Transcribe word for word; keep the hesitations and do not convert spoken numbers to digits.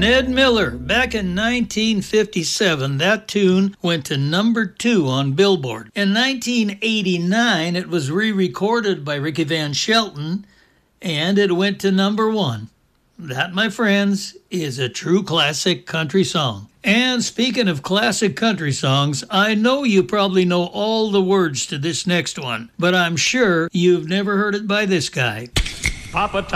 Ned Miller. Back in nineteen fifty-seven, that tune went to number two on Billboard. In nineteen eighty-nine, it was re-recorded by Ricky Van Shelton, and it went to number one. That, my friends, is a true classic country song. And speaking of classic country songs, I know you probably know all the words to this next one, but I'm sure you've never heard it by this guy. Papa